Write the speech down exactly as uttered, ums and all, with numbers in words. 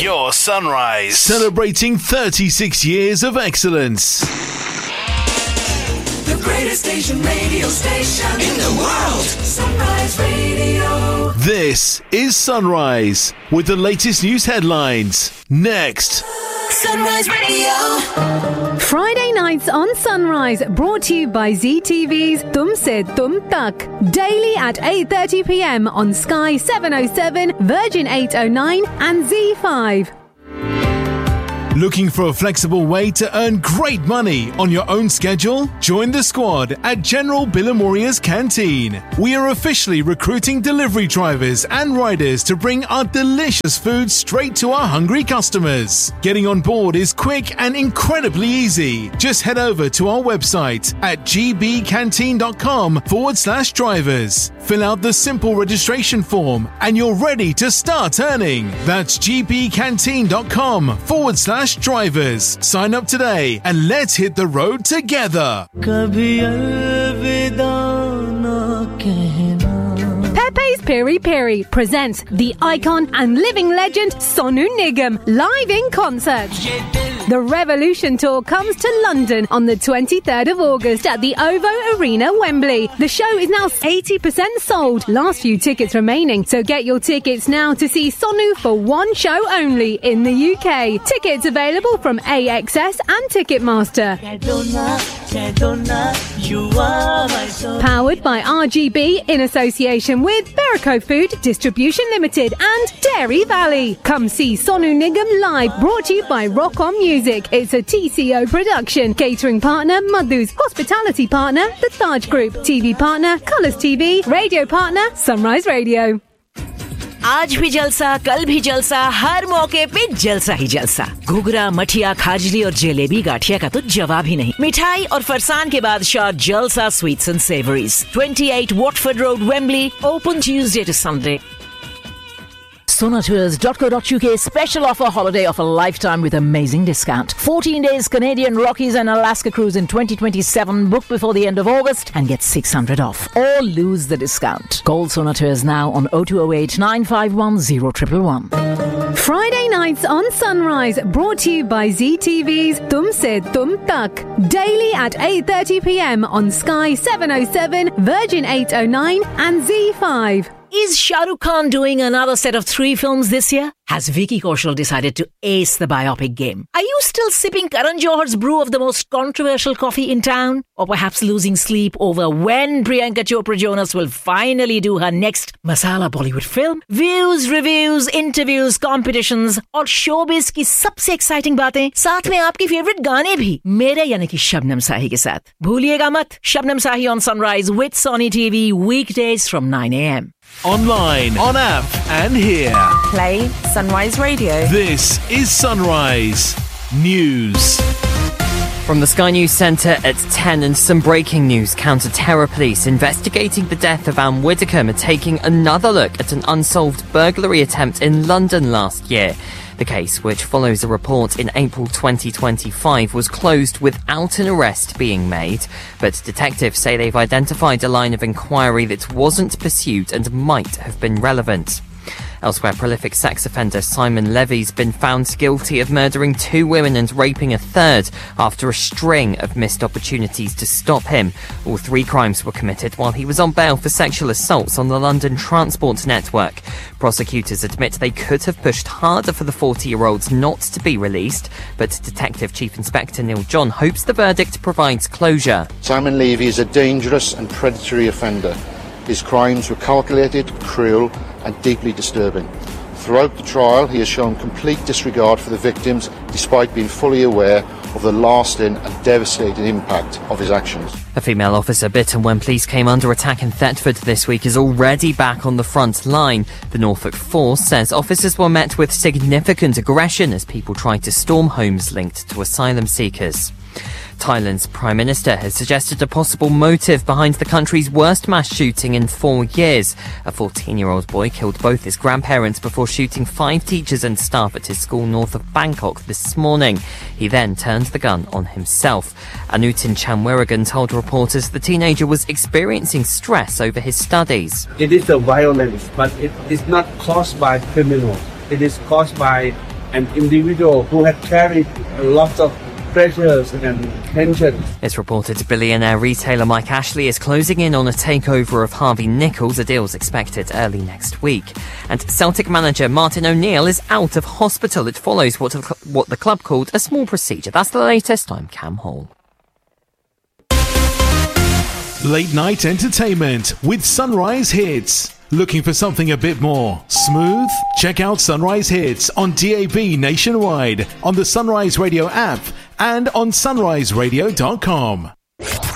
Your Sunrise. Celebrating thirty-six years of excellence. The greatest Asian radio station in the world. Sunrise Radio. This is Sunrise with the latest news headlines. Next. Sunrise Radio. Friday nights on Sunrise, brought to you by Z T V's Tum Se Tum Tak. Daily at eight thirty p.m. on Sky seven oh seven, Virgin eight oh nine and Z five. Looking for a flexible way to earn great money on your own schedule? Join the squad at General Billamoria's Canteen. We are officially recruiting delivery drivers and riders to bring our delicious food straight to our hungry customers. Getting on board is quick and incredibly easy. Just head over to our website at gbcanteen.com forward slash drivers. Fill out the simple registration form and you're ready to start earning. That's gbcanteen.com forward slash drivers. Sign up today and let's hit the road together. Pepe's Piri Piri presents the icon and living legend Sonu Nigam live in concert. The Revolution Tour comes to London on the twenty-third of August at the O V O Arena, Wembley. The show is now eighty percent sold. Last few tickets remaining, so get your tickets now to see Sonu for one show only in the U K. Tickets available from A X S and Ticketmaster. Powered by R G B in association with Berico Food Distribution Limited and Dairy Valley. Come see Sonu Nigam live, brought to you by Rock On Music. It's a T C O production. Catering partner Madhu's, hospitality partner The Taj Group, T V partner Colours T V, radio partner Sunrise Radio. आज भी जलसा, कल भी जलसा, हर मौके पे जलसा ही जलसा। घुघरा, मठिया, खाजली और जलेबी गाठिया का तो जवाब ही नहीं। मिठाई और फरसान के बादशाह जलसा sweets and savouries, twenty-eight Watford Road, Wembley, open Tuesday to Sunday. Sonatours dot co dot uk special offer, holiday of a lifetime with amazing discount. fourteen days Canadian Rockies and Alaska cruise in twenty twenty-seven. Book before the end of August and get six hundred off or lose the discount. Call Sonatours now on oh two oh eight, nine five one, oh one one one. Friday nights on Sunrise, brought to you by Z T V's Tum Se Tum Tak. Daily at eight thirty p.m. on Sky seven oh seven, Virgin eight oh nine and Z five. Is Shah Rukh Khan doing another set of three films this year? Has Vicky Kaushal decided to ace the biopic game? Are you still sipping Karan Johar's brew of the most controversial coffee in town? Or perhaps losing sleep over when Priyanka Chopra Jonas will finally do her next masala Bollywood film? Views, reviews, interviews, competitions और showbiz की सबसे exciting बातें, साथ में आपकी favorite गाने भी, मेरे यानी कि शबनम साही के साथ. भूलिएगा मत, शबनम साही on Sunrise with Sony T V weekdays from nine a.m. Online, on app and here. Play Sunrise Radio. This is Sunrise News. From the Sky News Centre at ten, and some breaking news. Counter-terror police investigating the death of Anne Widdecombe are taking another look at an unsolved burglary attempt in London last year. The case, which follows a report in April twenty twenty-five, was closed without an arrest being made. But detectives say they've identified a line of inquiry that wasn't pursued and might have been relevant. Elsewhere, prolific sex offender Simon Levy's been found guilty of murdering two women and raping a third after a string of missed opportunities to stop him. All three crimes were committed while he was on bail for sexual assaults on the London Transport Network. Prosecutors admit they could have pushed harder for the forty-year-olds not to be released, but Detective Chief Inspector Neil John hopes the verdict provides closure. Simon Levy is a dangerous and predatory offender. His crimes were calculated, cruel and deeply disturbing. Throughout the trial, he has shown complete disregard for the victims, despite being fully aware of the lasting and devastating impact of his actions. A female officer bitten when police came under attack in Thetford this week is already back on the front line. The Norfolk Force says officers were met with significant aggression as people tried to storm homes linked to asylum seekers. Thailand's Prime Minister has suggested a possible motive behind the country's worst mass shooting in four years. A fourteen-year-old boy killed both his grandparents before shooting five teachers and staff at his school north of Bangkok this morning. He then turned the gun on himself. Anutin Chanwiragan told reporters the teenager was experiencing stress over his studies. It is the violence, but it is not caused by criminals. It is caused by an individual who had carried lots of pressures and tension. It's reported billionaire retailer Mike Ashley is closing in on a takeover of Harvey Nichols. A deal's expected early next week. And Celtic manager Martin O'Neill is out of hospital. It follows what, what the club called a small procedure. That's the latest. I'm Cam Hall. Late night entertainment with Sunrise Hits. Looking for something a bit more smooth? Check out Sunrise Hits on D A B nationwide, on the Sunrise Radio app, and on sunrise radio dot com.